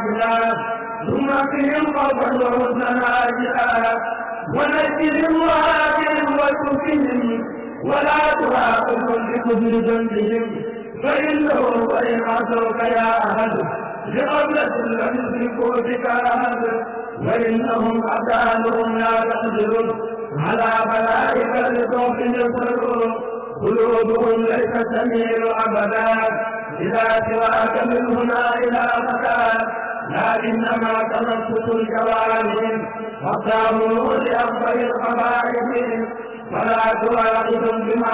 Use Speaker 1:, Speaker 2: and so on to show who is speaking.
Speaker 1: عاجلا ثم فيهم خوفا وحزنا عاجلا ونجهم وآتهم وتوفهم ولا تؤاخذهم بكفر ذنبهم فإنه وإن عصوك يا أحد بقبلة لم يشركوا بك أحد وإنهم أبدانهم لا تقدر على بلائك لصوت يسرون قلوبهم ليس تميل أبدا إلى سواك من هنا إلى مكان لكنما تنفس الجوارح وقاموا لأخبر القبائل فلا تؤاخذهم بما